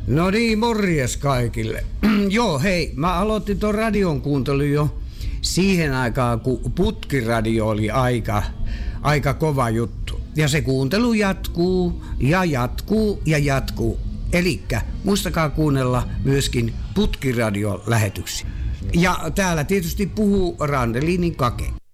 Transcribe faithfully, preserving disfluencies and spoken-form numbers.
No niin, morjes kaikille. Joo, hei, mä aloitin ton radion kuuntelun jo siihen aikaan, kun putkiradio oli aika, aika kova juttu. Ja se kuuntelu jatkuu ja jatkuu ja jatkuu. Elikkä muistakaa kuunnella myöskin putkiradion lähetyksiä. Ja täällä tietysti puhuu Randelinin Kake.